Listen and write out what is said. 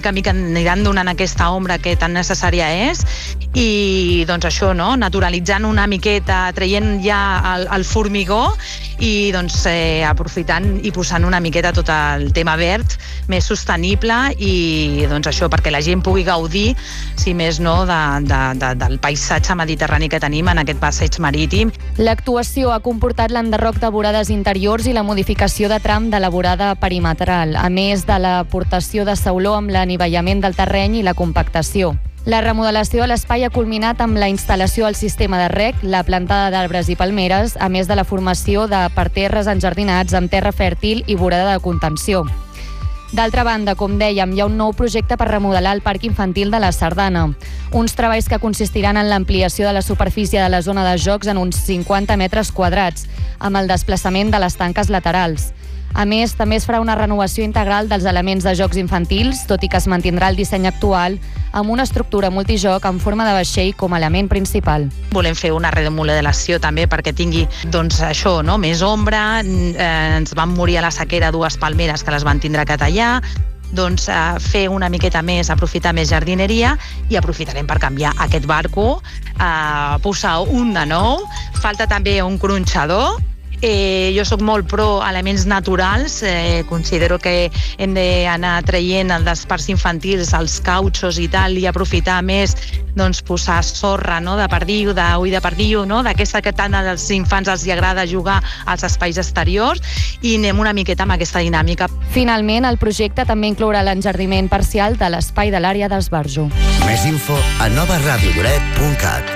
mica en mica aniran donant aquesta ombra que tan necessària és, i doncs això, no? Naturalitzant una miqueta, traient ja el formigó i doncs aprofitant i posant una miqueta tot el tema verd més sostenible i doncs això, perquè la gent pugui gaudir, si més no, del paisatge mediterrani que tenim en aquest passeig marítim. L'actuació ha comportat l'enderroc de vorades interiors i la modificació de tram de la vorada perimetral, a més de l'aportació de sauló amb l'anivellament del terreny i la compactació. La remodelació de l'espai ha culminat amb la instal·lació del sistema de rec, la plantada d'arbres i palmeres, a més de la formació de parterres enjardinats amb terra fèrtil i vorada de contenció. D'altra banda, com dèiem, hi ha un nou projecte per remodelar el parc infantil de la Sardana. Uns treballs que consistiran en l'ampliació de la superfície de la zona de jocs en uns 50 metres quadrats, amb el desplaçament de les tanques laterals. A més, també es farà una renovació integral dels elements de jocs infantils, tot i que es mantindrà el disseny actual, amb una estructura multijoc en forma de vaixell com a element principal. Volem fer una remodelació també perquè tingui, doncs això, no? Més ombra. Ens van morir a la sequera 2 palmeres que les van tindre que tallar, doncs fer una miqueta més, aprofitar més jardineria, i aprofitarem per canviar aquest barco, posar un de nou. Falta també un gronxador. Jo sóc molt pro elements naturals, considero que hem d'anar traient dels parcs infantils els cautxos i tal, i aprofitar més, doncs, posar sorra, no?, de pardillo, d'ull de pardillo, no?, d'aquesta que tant als infants els agrada jugar als espais exteriors, i anem una miqueta amb aquesta dinàmica. Finalment, el projecte també inclourà l'enjardiment parcial de l'espai de l'àrea d'Esbarjo. Més info a novaradiolloret.cat.